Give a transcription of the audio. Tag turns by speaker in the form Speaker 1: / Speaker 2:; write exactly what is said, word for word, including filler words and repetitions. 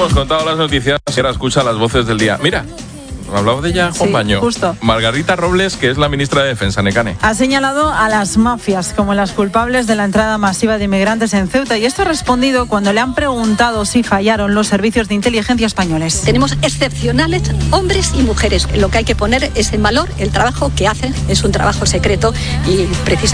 Speaker 1: hemos contado las noticias y ahora escucha las voces del día. Mira, hablaba de ella Juan
Speaker 2: sí,
Speaker 1: Baño.
Speaker 2: Justo.
Speaker 1: Margarita Robles, que es la ministra de Defensa, Necane.
Speaker 2: Ha señalado a las mafias como las culpables de la entrada masiva de inmigrantes en Ceuta, y esto ha respondido cuando le han preguntado si fallaron los servicios de inteligencia españoles.
Speaker 3: Tenemos excepcionales hombres y mujeres. Lo que hay que poner es en valor el trabajo que hacen. Es un trabajo secreto y precisamente